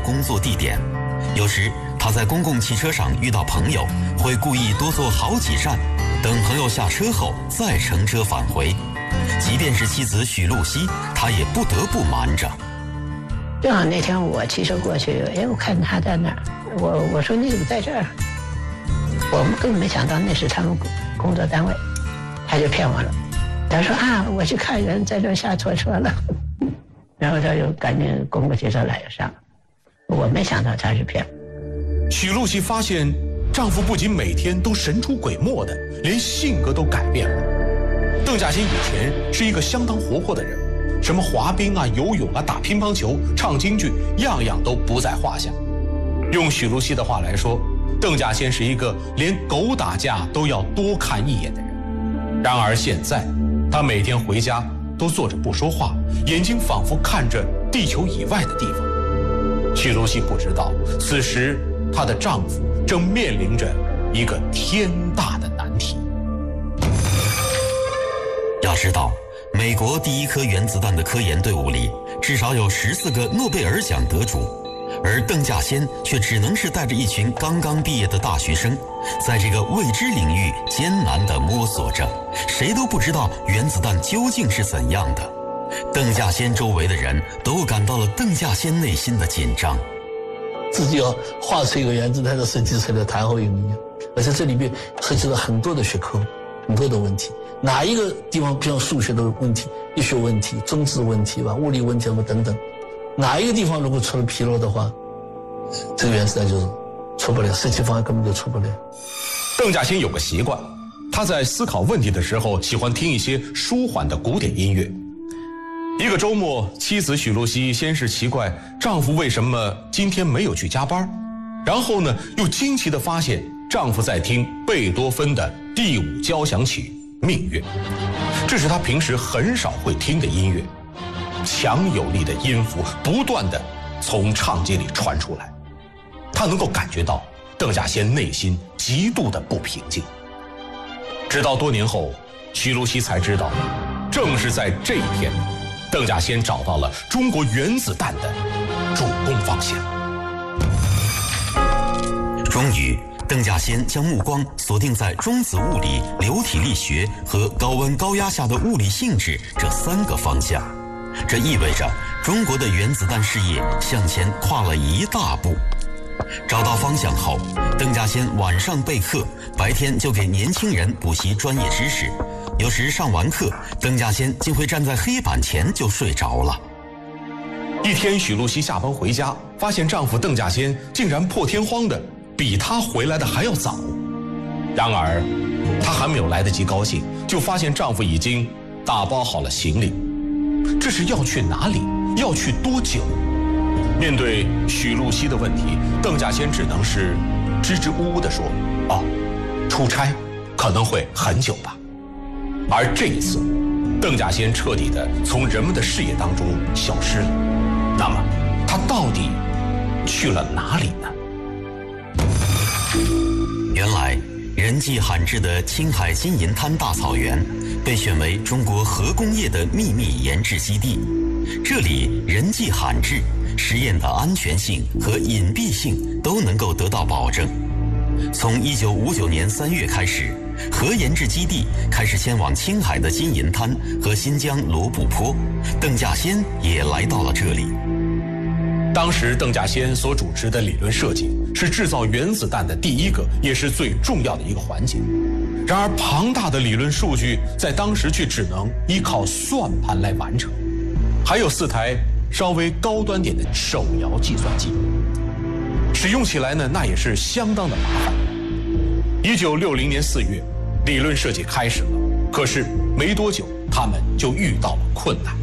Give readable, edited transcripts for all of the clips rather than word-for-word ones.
工作地点。有时他在公共汽车上遇到朋友，会故意多坐好几站，等朋友下车后再乘车返回。即便是妻子许露西，他也不得不瞒着。 正好那天我骑车过去，我看他在那儿，我说你怎么在这儿？我们根本没想到那是他们工作单位，他就骗我了。他说我去看人，在这下错车了，然后他就赶紧公共汽车来上。我没想到他是骗我。 许露西发现，丈夫不仅每天都神出鬼没的，连性格都改变了。邓稼先以前是一个相当活泼的人，什么滑冰游泳打乒乓球、唱京剧，样样都不在话下。用许露西的话来说，邓稼先是一个连狗打架都要多看一眼的人。然而现在，他每天回家都坐着不说话，眼睛仿佛看着地球以外的地方。许露西不知道，此时她的丈夫正面临着一个天大的难题。 要知道，美国第一颗原子弹的科研队伍里，至少有14个诺贝尔奖得主，而邓稼先却只能是带着一群刚刚毕业的大学生，在这个未知领域艰难地摸索着，谁都不知道原子弹究竟是怎样的。邓稼先周围的人都感到了邓稼先内心的紧张。 自己要画出一个原子弹的设计出来谈何容易，而且这里面涉及了很多的学科，很多的问题。哪一个地方，比如数学的问题、医学问题、中子问题吧、物理问题等等，哪一个地方如果出了纰漏的话，这个原子弹就是出不了，设计方案根本就出不了。 邓稼先有个习惯，他在思考问题的时候喜欢听一些舒缓的古典音乐。一个周末，妻子许露西先是奇怪丈夫为什么今天没有去加班，然后呢又惊奇地发现丈夫在听贝多芬的第5交响曲《命运》，这是他平时很少会听的音乐，强有力的音符不断地从唱机里传出来，他能够感觉到邓稼先内心极度的不平静。直到多年后，许露西才知道，正是在这一天，邓稼先找到了中国原子弹的主攻方向。 终于，邓稼先将目光锁定在中子物理、流体力学和高温高压下的物理性质这3个方向。这意味着中国的原子弹事业向前跨了一大步。找到方向后，邓稼先晚上备课，白天就给年轻人补习专业知识。有时上完课，邓稼先竟会站在黑板前就睡着了。 一天，许露西下班回家，发现丈夫邓稼先竟然破天荒的比她回来的还要早。然而，她还没有来得及高兴，就发现丈夫已经打包好了行李。这是要去哪里？要去多久？面对许露西的问题，邓稼先只能是支支吾吾地说：“出差可能会很久吧。”而这一次，邓稼先彻底地从人们的视野当中消失了。那么，他到底去了哪里呢？ 原来，人迹罕至的青海金银滩大草原被选为中国核工业的秘密研制基地。这里人迹罕至，实验的安全性和隐蔽性都能够得到保证。从1959年3月开始，核研制基地开始迁往青海的金银滩和新疆罗布泊，邓稼先也来到了这里。 当时邓稼先所主持的理论设计是制造原子弹的第一个也是最重要的一个环节。然而庞大的理论数据在当时却只能依靠算盘来完成，还有4台稍微高端点的手摇计算机，使用起来呢那也是相当的麻烦。1960年4月，理论设计开始了，可是没多久他们就遇到了困难。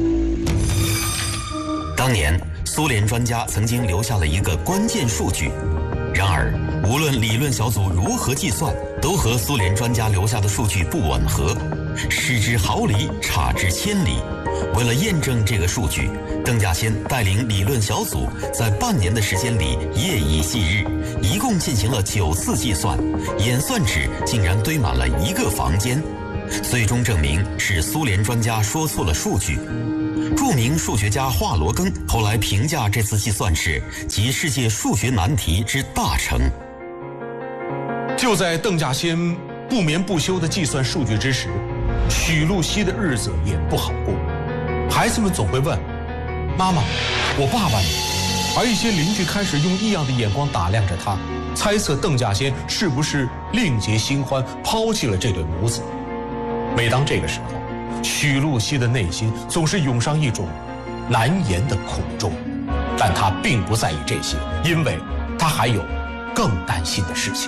当年苏联专家曾经留下了一个关键数据，然而无论理论小组如何计算，都和苏联专家留下的数据不吻合，失之毫厘，差之千里。为了验证这个数据，邓稼先带领理论小组在半年的时间里夜以继日，一共进行了9次计算，演算纸竟然堆满了一个房间。最终证明是苏联专家说错了数据。 著名数学家华罗庚后来评价这次计算是集世界数学难题之大成。 就在邓稼先不眠不休地计算数据之时，许露西的日子也不好过。孩子们总会问：“妈妈，我爸爸呢？”而一些邻居开始用异样的眼光打量着他，猜测邓稼先是不是另结新欢，抛弃了这对母子。每当这个时候，许露西的内心总是涌上一种难言的苦衷，但她并不在意这些，因为她还有更担心的事情。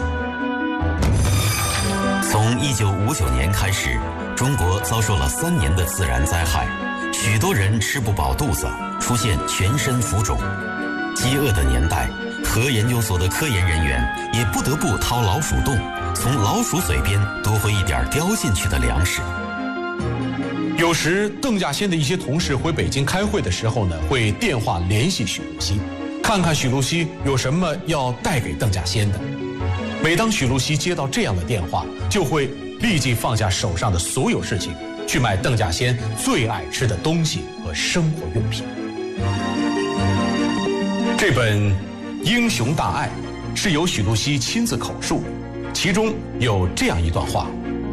从1959年开始，中国遭受了3年的自然灾害，许多人吃不饱肚子，出现全身浮肿。饥饿的年代，核研究所的科研人员也不得不掏老鼠洞，从老鼠嘴边夺回一点叼进去的粮食。 有时邓稼先的一些同事回北京开会的时候呢，会电话联系许露西，看看许露西有什么要带给邓稼先的。每当许露西接到这样的电话，就会立即放下手上的所有事情，去买邓稼先最爱吃的东西和生活用品。这本《英雄大爱》是由许露西亲自口述，其中有这样一段话：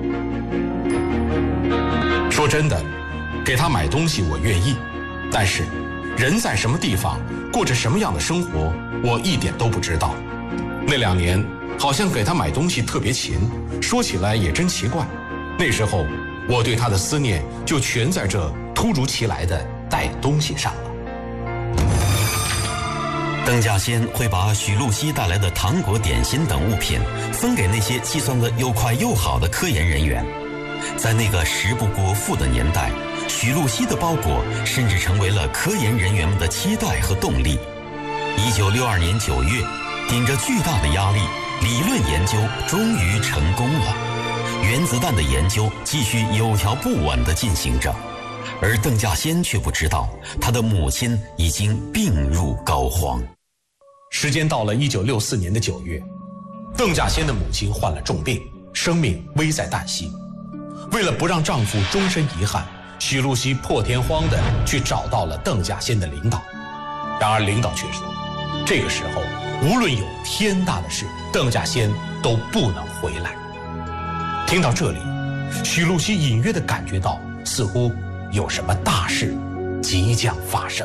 说真的，给他买东西我愿意，但是人在什么地方，过着什么样的生活，我一点都不知道。那2年好像给他买东西特别勤，说起来也真奇怪。那时候我对他的思念就全在这突如其来的带东西上了。 邓稼先会把许露西带来的糖果、点心等物品分给那些计算得又快又好的科研人员。在那个食不果腹的年代，许露西的包裹甚至成为了科研人员们的期待和动力。1962年9月，顶着巨大的压力，理论研究终于成功了。原子弹的研究继续有条不紊地进行着，而邓稼先却不知道，他的母亲已经病入膏肓。 时间到了1964年的9月，邓稼先的母亲患了重病，生命危在旦夕。为了不让丈夫终身遗憾，许露西破天荒地去找到了邓稼先的领导。然而领导却说，这个时候无论有天大的事，邓稼先都不能回来。听到这里，许露西隐约地感觉到，似乎有什么大事即将发生。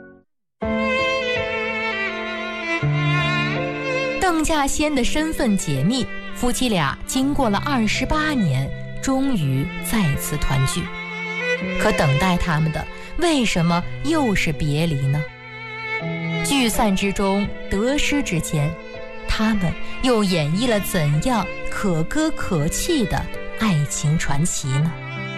邓稼先的身份解密，夫妻俩经过了28年，终于再次团聚。可等待他们的，为什么又是别离呢？聚散之中，得失之间，他们又演绎了怎样可歌可泣的爱情传奇呢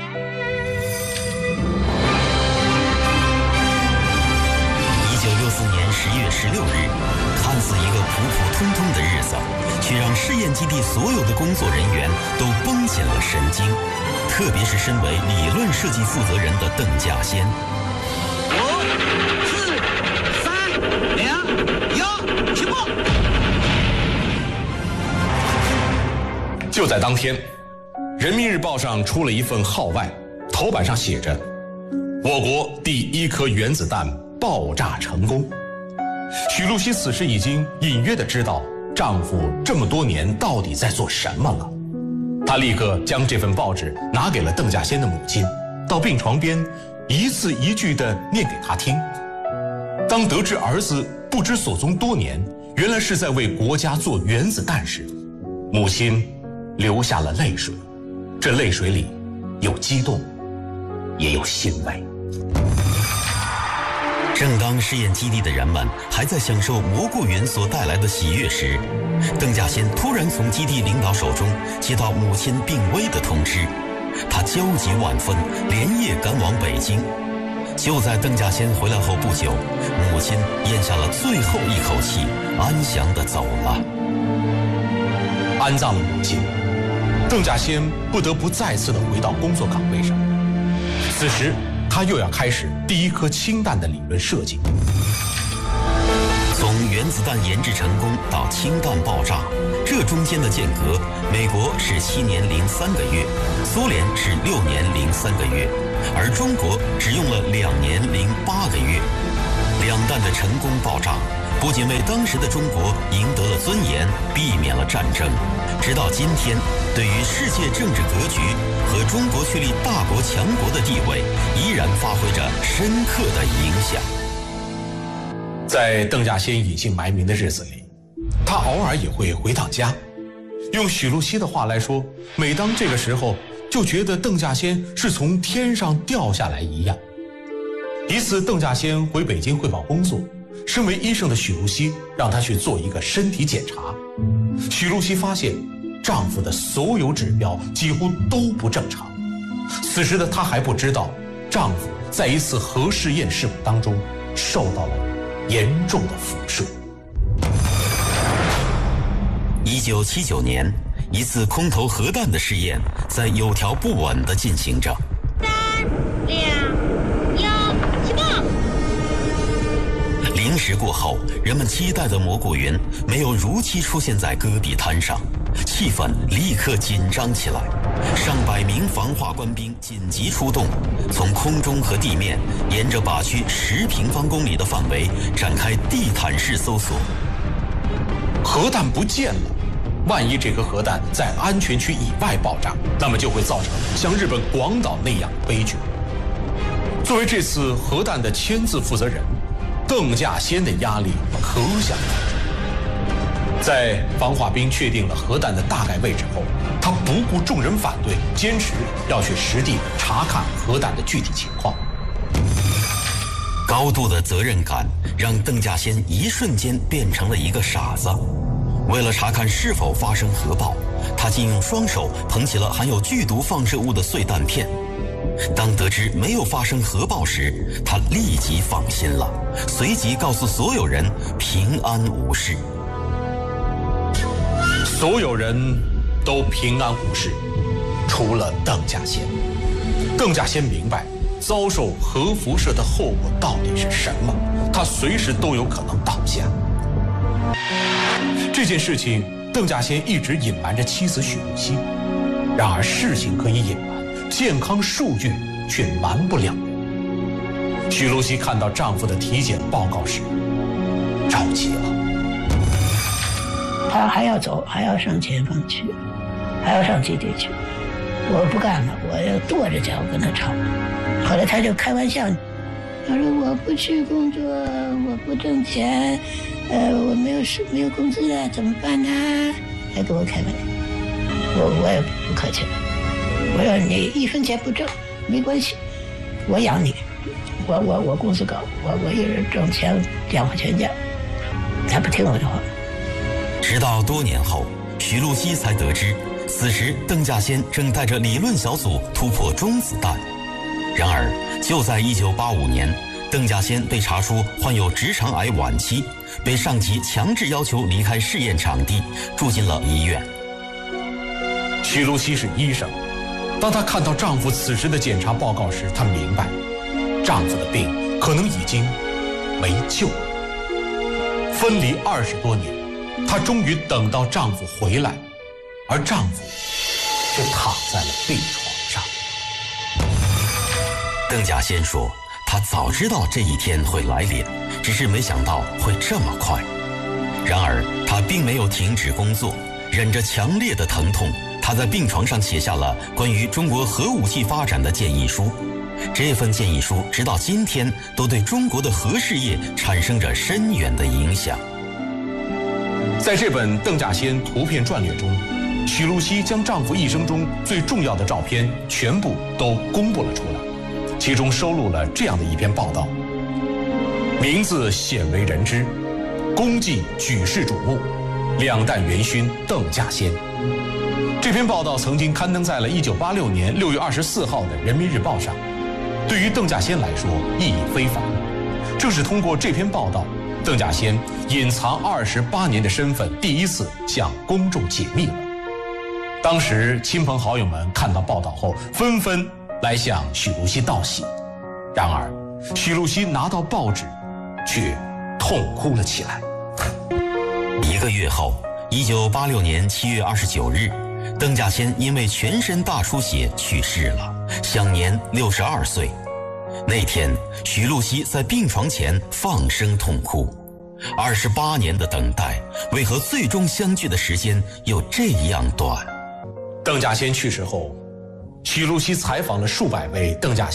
？1964年11月16日，看似一个普普通通的日子，却让试验基地所有的工作人员都绷紧了神经，特别是身为理论设计负责人的邓稼先。 5、4、3、2、1，起步！ 就在当天，《人民日报》上出了一份号外，头版上写着：“我国第1颗原子弹爆炸成功。”许露西此时已经隐约地知道丈夫这么多年到底在做什么了。她立刻将这份报纸拿给了邓稼先的母亲，到病床边一字一句地念给他听。当得知儿子不知所踪多年，原来是在为国家做原子弹时，母亲流下了泪水，这泪水里有激动，也有欣慰。 正当试验基地的人们还在享受蘑菇云所带来的喜悦时，邓稼先突然从基地领导手中接到母亲病危的通知，他焦急万分，连夜赶往北京。就在邓稼先回来后不久，母亲咽下了最后一口气，安详地走了。 安葬了母亲，邓稼先不得不再次地回到工作岗位上。此时他又要开始第1颗氢弹的理论设计。 从原子弹研制成功到氢弹爆炸，这中间的间隔，美国是7年0.3个月，苏联是6年0.3个月， 而中国只用了2年08个月。两弹的成功爆炸，不仅为当时的中国赢得了尊严，避免了战争，直到今天，对于世界政治格局和中国确立大国强国的地位，依然发挥着深刻的影响。 在邓稼先隐姓埋名的日子里，他偶尔也会回趟家。用许露西的话来说，每当这个时候，就觉得邓稼先是从天上掉下来一样。一次，邓稼先回北京汇报工作，身为医生的许露西让他去做一个身体检查。许露西发现丈夫的所有指标几乎都不正常。此时的她还不知道，丈夫在一次核试验事故当中受到了严重的辐射。 1979年，一次空投核弹的试验在有条不紊地进行着。 3、2、1，起爆！ 0时过后，人们期待的蘑菇云没有如期出现在戈壁滩上，气氛立刻紧张起来。上百名防化官兵紧急出动，从空中和地面沿着靶区10平方公里的范围展开地毯式搜索。 核弹不见了，万一这颗核弹在安全区以外爆炸，那么就会造成像日本广岛那样的悲剧。作为这次核弹的签字负责人，邓稼先的压力可想而知。在防化兵确定了核弹的大概位置后，他不顾众人反对，坚持要去实地查看核弹的具体情况。 高度的责任感让邓稼先一瞬间变成了一个傻子。为了查看是否发生核爆，他竟用双手捧起了含有剧毒放射物的碎弹片。当得知没有发生核爆时，他立即放心了，随即告诉所有人平安无事。 所有人都平安无事，除了邓稼先。邓稼先明白遭受核辐射的后果到底是什么，他随时都有可能倒下。这件事情，邓稼先一直隐瞒着妻子许露西。然而事情可以隐瞒，健康数据却瞒不了人。许露西看到丈夫的体检报告时，着急了。 他还要走，还要上前方去，还要上基地去。我不干了，我要跺着脚跟他吵。后来他就开玩笑，他说我不去工作，我不挣钱，我没有工资了，怎么办呢？还跟我开玩笑，我也不客气了。我说你1分钱不挣没关系，我养你，我工资高，我一人挣钱养活全家。他不听我的话。 直到多年后，许露西才得知，此时邓稼先正带着理论小组突破中子弹。然而，就在1985年，邓稼先被查出患有直肠癌晚期，被上级强制要求离开试验场地，住进了医院。 许露西是医生，当她看到丈夫此时的检查报告时，她明白，丈夫的病可能已经没救了。分离20多年，她终于等到丈夫回来，而丈夫却躺在了病床上。 邓稼先说，他早知道这一天会来临，只是没想到会这么快。然而，他并没有停止工作，忍着强烈的疼痛，他在病床上写下了关于中国核武器发展的建议书。这份建议书直到今天都对中国的核事业产生着深远的影响。 在这本邓稼先图片传略中，许露西将丈夫一生中最重要的照片全部都公布了出来，其中收录了这样的一篇报道：名字鲜为人知，功绩举世瞩目，两弹元勋邓稼先。这篇报道曾经刊登在了1986年6月24号的《人民日报》上。对于邓稼先来说，意义非凡。正是通过这篇报道，邓稼先隐藏28年的身份第一次向公众解密了。当时亲朋好友们看到报道后，纷纷来向许露西道喜。然而，许露西拿到报纸，却痛哭了起来。 1个月后，1986年7月29日，邓稼先因为全身大出血去世了， 享年62岁。那天，许露西在病床前放声痛哭。28年的等待，为何最终相聚的时间又这样短？ 邓稼先去世后，许露西采访了数百位邓稼